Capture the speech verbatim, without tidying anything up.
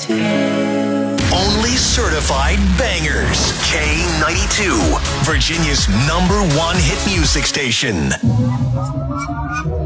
Only certified bangers. K ninety-two, Virginia's number one hit music station.